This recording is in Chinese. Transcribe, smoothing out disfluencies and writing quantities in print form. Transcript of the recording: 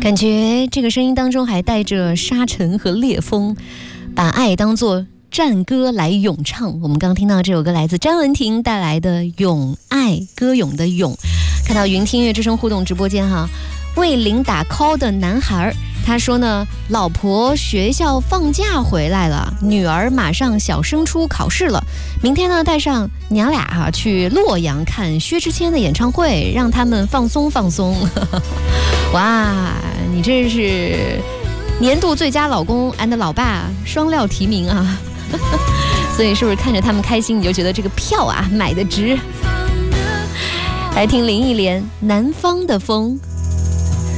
感觉这个声音当中还带着沙尘和烈风，把爱当作战歌来咏唱。我们刚刚听到这首歌来自詹雯婷带来的《咏爱》，歌咏的咏。看到云听乐之声互动直播间哈，为零打 call 的男孩他说呢，老婆学校放假回来了，女儿马上小升初考试了，明天呢带上娘俩去洛阳看薛之谦的演唱会，让他们放松放松。哇，你这是年度最佳老公 and 老爸双料提名啊！所以是不是看着他们开心，你就觉得这个票买得值？来听林忆莲《南方的风》。